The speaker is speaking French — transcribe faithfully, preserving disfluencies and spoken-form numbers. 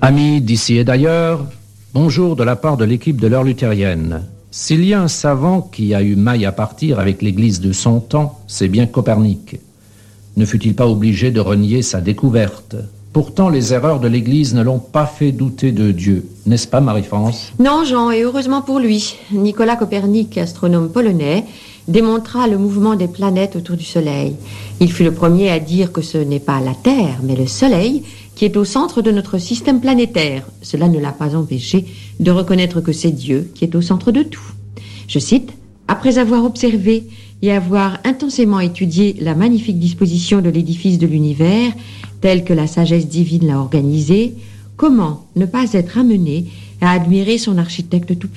Amis d'ici et d'ailleurs, bonjour de la part de l'équipe de l'heure luthérienne. S'il y a un savant qui a eu maille à partir avec l'Église de son temps, c'est bien Copernic. Ne fut-il pas obligé de renier sa découverte ? Pourtant, les erreurs de l'Église ne l'ont pas fait douter de Dieu. N'est-ce pas, Marie-France ? Non, Jean, et heureusement pour lui. Nicolas Copernic, astronome polonais, démontra le mouvement des planètes autour du Soleil. Il fut le premier à dire que ce n'est pas la Terre, mais le Soleil qui est au centre de notre système planétaire. Cela ne l'a pas empêché de reconnaître que c'est Dieu qui est au centre de tout. Je cite, « Après avoir observé et avoir intensément étudié la magnifique disposition de l'édifice de l'univers, tel que la sagesse divine l'a organisé, comment ne pas être amené à admirer son architecte tout-puissant ?